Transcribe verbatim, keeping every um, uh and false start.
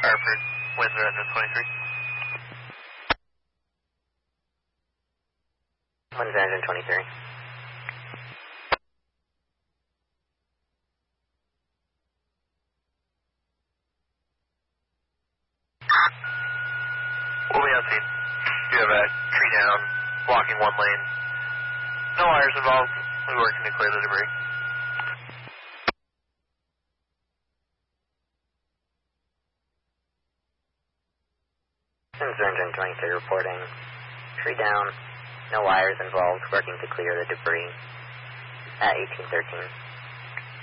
Hartford, winds are under twenty-three. Winds are under twenty-three. We'll be on scene. You have a tree down, blocking one lane. No wires involved. We're working to clear the debris. Winds are under twenty-three reporting. Tree down, no wires involved, working to clear the debris at eighteen thirteen.